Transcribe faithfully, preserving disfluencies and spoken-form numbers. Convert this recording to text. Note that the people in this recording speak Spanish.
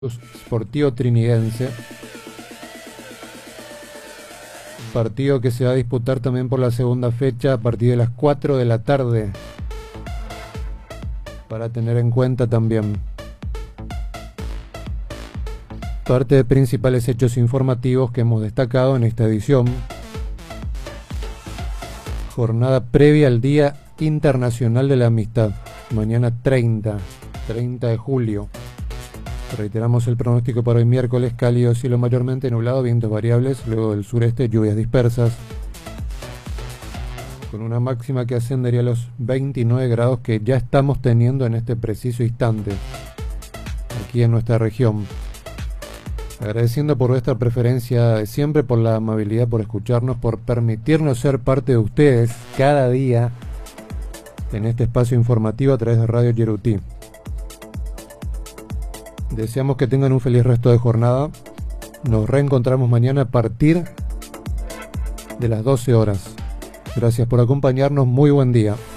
Sportivo Trinidense, partido que se va a disputar también por la segunda fecha a partir de las cuatro de la tarde, para tener en cuenta también. Parte de principales hechos informativos que hemos destacado en esta edición. Jornada previa al Día Internacional de la Amistad, mañana treinta de julio. Reiteramos el pronóstico para hoy miércoles: cálido, cielo mayormente nublado, vientos variables, luego del sureste lluvias dispersas, con una máxima que ascendería a los veintinueve grados que ya estamos teniendo en este preciso instante aquí en nuestra región. Agradeciendo por vuestra preferencia de siempre, por la amabilidad, por escucharnos, por permitirnos ser parte de ustedes cada día en este espacio informativo a través de Radio Yerutí. Deseamos que tengan un feliz resto de jornada. Nos reencontramos mañana a partir de las doce horas. Gracias por acompañarnos. Muy buen día.